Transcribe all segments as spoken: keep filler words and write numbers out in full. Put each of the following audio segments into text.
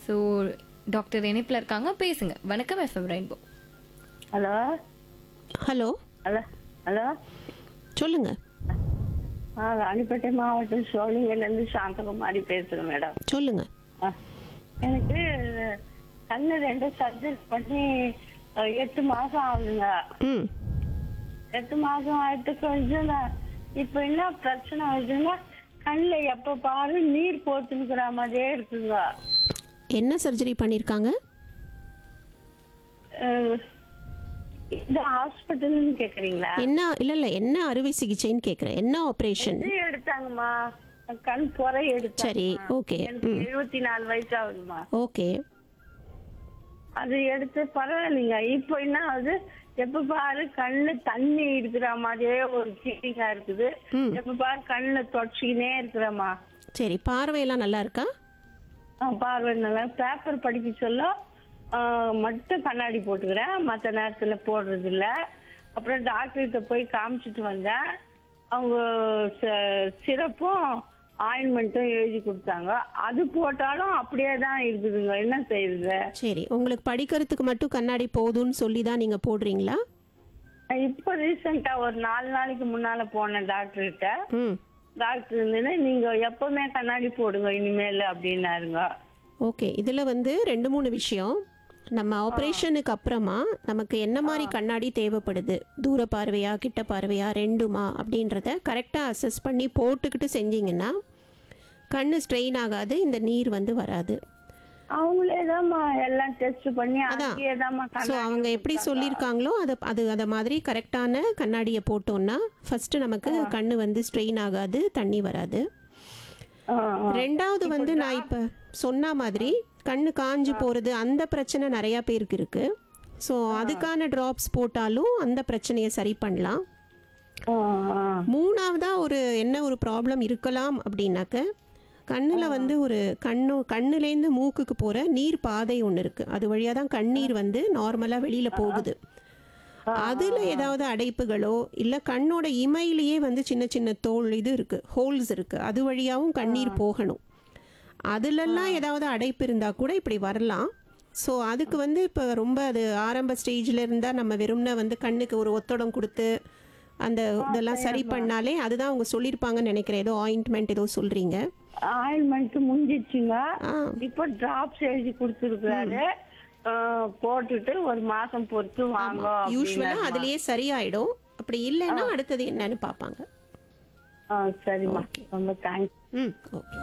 So doctor இணைப்பில் இருக்காங்க, பேசுங்க. வணக்கம் FM rainbow. Hello hello hello hello சொல்லுங்க. ஆ ராணிப்பேட்டை மாவட்டம் சோழிங்கலேருந்து சாந்தகுமாரி பேசுகிறேன் மேடம். சொல்லுங்க. ஆ எனக்கு கண்ணு ரெண்டு சர்ஜரி பண்ணி அஹ், எட்டு மாதம் ஆகுதுங்க. ம் எட்டு மாதம் ஆயிட்டு கொஞ்சம் நான் இப்போ என்ன பிரச்சனை ஆகுதுன்னா கண்ணில் எப்போ பாரு நீர் போத்துனுக்கிற மாதிரியே இருக்குங்க. என்ன சர்ஜரி பண்ணியிருக்காங்க? அஹ், இந்த ஹாஸ்பிட்டல்னு கேட்குறீங்களா? என்ன இல்லை இல்லை என்ன அறுவை சிகிச்சைன்னு கேட்குறேன். என்ன ஆப்ரேஷன்? இது எடுத்தாங்கம்மா, கண் பொறை எடுத்தாங்க. சரி, ஓகே. எனக்கு ம் எழுபத்தி நாலு வயசு ஆகுதுமா. ஓகே. அது எடுத்து பரவாயில்லைங்க. இப்போ என்ன ஆகுது, எப்ப பாரு கண்ணு தண்ணி இருக்கிற மாதிரியே ஒரு ஃபீலிங்கா இருக்குது. ம் எப்ப பாரு கண்ணு தொடச்சிக்கினே இருக்கிறேம்மா. சரி, பார்வையெல்லாம் நல்லா இருக்கா? பார்வை நல்லா. பேப்பர் படிக்க சொல்ல ஆ, மட்டும் கண்ணாடி போட்டுக்கிறேன், மற்ற நேரத்துல போடுறது இல்ல. அப்புறம் டாக்டர்கிட்ட போய் காமிச்சிட்டு வந்தேன். அவங்க ச- சிரப்பும் ஆயின்மெண்ட்டும் எழுதி கொடுத்தாங்க. அது போட்டாலும் அப்படியே தான் இருக்குதுங்க. என்ன செய்யுது? சரி, உங்களுக்கு படிக்கிறதுக்கு மட்டும் கண்ணாடி போதும்னு சொல்லி தான் நீங்கள் போடுறீங்களா? இப்போ ரீசெண்டா ஒரு நாலு நாளைக்கு முன்னால போனேன் டாக்டர் கிட்ட. ம் டாக்டர் இருந்தது நீங்க எப்பவுமே கண்ணாடி போடுங்க இனிமேல் அப்படின்னாருங்க. ஓகே. இதில் வந்து ரெண்டு மூணு விஷயம். நம்ம ஆப்ரேஷனுக்கு அப்புறமா நமக்கு என்ன மாதிரி கண்ணாடி தேவைப்படுது, தூர பார்வையா கிட்ட பார்வையா ரெண்டுமா அப்படின்றத கரெக்டாக அசஸ் பண்ணி போட்டுக்கிட்டு செஞ்சீங்கன்னா கண்ணு ஸ்ட்ரெயின் ஆகாது, இந்த நீர் வந்து வராது. அவங்களே தான்மா எல்லாம் டெஸ்ட் பண்ணி அதான். அங்கேயே தான்மா ஸோ கண்ணாடி அவங்க எப்படி சொல்லியிருக்காங்களோ அதை அது அதை மாதிரி கரெக்டான கண்ணாடியை போட்டோம்னா ஃபஸ்ட்டு நமக்கு கண்ணு வந்து ஸ்ட்ரெயின் ஆகாது, தண்ணி வராது. ஆ, ஆ. ரெண்டாவது வந்து நான் இப்போ சொன்ன மாதிரி கண்ணு காஞ்சு போகிறது அந்த பிரச்சனை நிறையா பேருக்கு இருக்குது. ஸோ அதுக்கான ட்ராப்ஸ் போட்டாலும் அந்த பிரச்சனையை சரி பண்ணலாம். ஆ, ஆ. மூணாவதாக ஒரு என்ன ஒரு ப்ராப்ளம் இருக்கலாம் அப்படின்னாக்க, கண்ணில் வந்து ஒரு கண்ணு கண்ணுலேருந்து மூக்குக்கு போகிற நீர் பாதை ஒன்று இருக்குது. அது வழியாக தான் கண்ணீர் வந்து நார்மலாக வெளியில் போகுது. அதில் ஏதாவது அடைப்புகளோ இல்லை கண்ணோட இமையிலேயே வந்து சின்ன சின்ன தோல் இது இருக்குது, ஹோல்ஸ் இருக்குது, அது வழியாகவும் கண்ணீர் போகணும். அதுலெல்லாம் ஏதாவது அடைப்பு இருந்தால் கூட இப்படி வரலாம். ஸோ அதுக்கு வந்து இப்போ ரொம்ப அது ஆரம்ப ஸ்டேஜில் இருந்தால் நம்ம வெறும்னா வந்து கண்ணுக்கு ஒரு ஒத்தடம் கொடுத்து அந்த இதெல்லாம் சரி பண்ணாலே, அதுதான் அவங்க சொல்லியிருப்பாங்கன்னு நினைக்கிறேன். ஏதோ ஆயின்ட்மெண்ட் ஏதோ சொல்கிறீங்க. ஆயில்மெண்ட் முடிஞ்சிச்சுங்க. ஆ இப்போ டிராப்ஸ் எழுதி கொடுத்துருக்காரு. போட்டுட்டு ஒரு மாசம் பொறுத்து வாங்க யூஸ்வலாக அப்படின்னாருமா. அதுலேயே சரியாயிடும். அப்படி இல்லைன்னா அடுத்தது என்னன்னு பார்ப்பாங்க. ஆ, சரிம்மா, ரொம்ப தேங்க்ஸ். ம் ஓகே.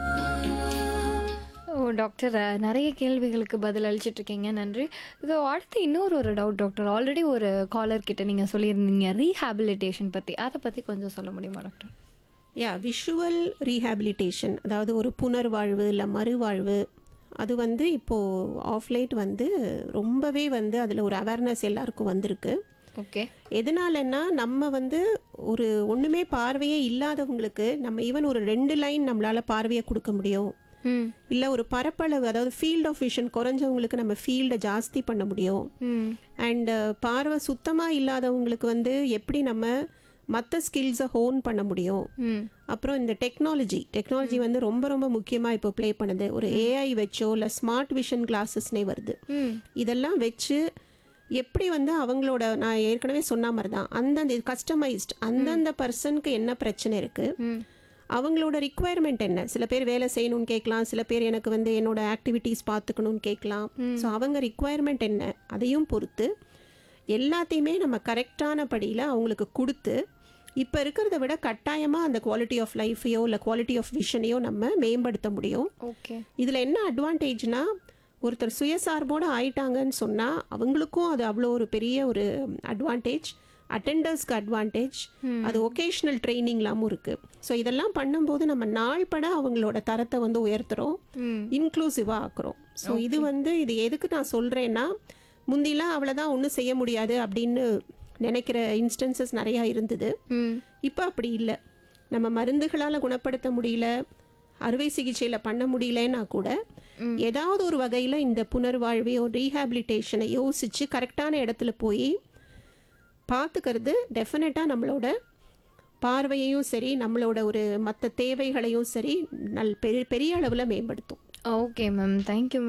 ஓ டாக்டர், அஹ், நிறைய கேள்விகளுக்கு பதில் அளிச்சிட்டு இருக்கீங்க, நன்றி. ஸோ அடுத்து இன்னொரு ஒரு டவுட் டாக்டர். ஆல்ரெடி ஒரு காலர் கிட்ட நீங்கள் சொல்லியிருந்தீங்க ரீஹாபிலிட்டேஷன் பற்றி, அதை பற்றி கொஞ்சம் சொல்ல முடியுமா டாக்டர்? யா, விஷுவல் ரீஹாபிலிட்டேஷன், அதாவது ஒரு புனர்வாழ்வு இல்லை மறுவாழ்வு, அது வந்து இப்போது ஆஃப்லைட் வந்து ரொம்பவே வந்து அதில் ஒரு அவேர்னஸ் எல்லாருக்கும் வந்திருக்கு. ஓகே. எதனாலன்னா நம்ம வந்து ஒரு ஒன்றுமே பார்வையே இல்லாதவங்களுக்கு நம்ம ஈவன் ஒரு ரெண்டு லைன் நம்மளால் பார்வையை கொடுக்க முடியும். ம் இல்லை ஒரு பரப்பளவு, அதாவது ஃபீல்ட் ஆஃப் விஷன் குறைஞ்சவங்களுக்கு நம்ம ஃபீல்டை ஜாஸ்தி பண்ண முடியும். ம் அண்டு பார்வை சுத்தமாக இல்லாதவங்களுக்கு வந்து எப்படி நம்ம மற்ற ஸ்கில்ஸை ஹோன் பண்ண முடியும். ம் அப்புறம் இந்த டெக்னாலஜி டெக்னாலஜி வந்து ரொம்ப ரொம்ப முக்கியமாக இப்போ ப்ளே பண்ணுது. ஒரு ஏஐ வச்சோ இல்லை ஸ்மார்ட் விஷன் கிளாஸஸ்னே வருது. ம் இதெல்லாம் வச்சு எப்படி வந்து அவங்களோட, நான் ஏற்கனவே சொன்ன மாதிரி தான், அந்தந்த கஸ்டமைஸ்ட் அந்தந்த பர்சனுக்கு என்ன பிரச்சனை இருக்குது, ம் அவங்களோட ரிக்குவயர்மெண்ட் என்ன. சில பேர் வேலை செய்யணும்னு கேட்கலாம், சில பேர் எனக்கு வந்து என்னோட ஆக்டிவிட்டீஸ் பார்த்துக்கணும்னு கேட்கலாம். ஸோ அவங்க ரிக்குவயர்மெண்ட் என்ன அதையும் பொறுத்து எல்லாத்தையுமே நம்ம கரெக்டான படியில் அவங்களுக்கு கொடுத்து இப்போ இருக்கிறத விட கட்டாயமாக அந்த குவாலிட்டி ஆஃப் லைஃபையோ இல்லை குவாலிட்டி ஆஃப் விஷனையோ நம்ம மேம்படுத்த முடியும். ஓகே. இதில் என்ன அட்வான்டேஜ்னா, ஒருத்தர் சுயசார்போடு ஆயிட்டாங்கன்னு சொன்னால் அவங்களுக்கும் அது அவ்வளோ ஒரு பெரிய ஒரு அட்வான்டேஜ். அட்டெண்டர்ஸ்க்கு அட்வான்டேஜ், அது ஒகேஷ்னல் ட்ரைனிங்லாமும் இருக்குது. ஸோ இதெல்லாம் பண்ணும்போது நம்ம நாள்பட அவங்களோட தரத்தை வந்து உயர்த்துறோம், ம் இன்க்ளூசிவாக ஆக்குறோம். ஸோ இது வந்து இது எதுக்கு நான் சொல்கிறேன்னா, முந்திலாம் அவ்வளோதான் ஒன்றும் செய்ய முடியாது அப்படின்னு நினைக்கிற இன்ஸ்டன்சஸ் நிறையா இருந்தது. ம் இப்போ அப்படி இல்லை. நம்ம மருந்துகளால் குணப்படுத்த முடியல, அறுவை சிகிச்சையில் பண்ண முடியலன்னா கூட ஏதாவது ஒரு வகையில் இந்த புனர்வாழ்வையோ ரீஹாபிலிட்டேஷனை யோசித்து கரெக்டான இடத்துல போய் பார்த்துக்கிறது டெஃபினட்டாக நம்மளோட பார்வையையும் சரி நம்மளோட ஒரு மற்ற தேவைகளையும் சரி நல் பெரிய பெரிய அளவில் மேம்படுத்தும். Okay ma'am, thank you.